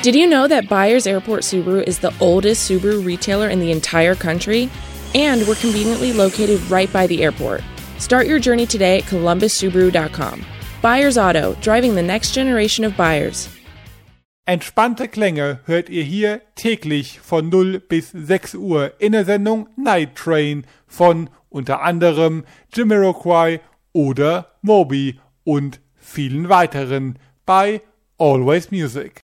Did you know that Byers Airport Subaru is the oldest Subaru retailer in the entire country? And we're conveniently located right by the airport. Start your journey today at columbussubaru.com. Byers Auto, driving the next generation of buyers. Entspannte Klänge hört ihr hier täglich von 0 bis 6 Uhr in der Sendung Night Train von unter anderem Jamiroquai oder Moby und vielen weiteren bei Always Music.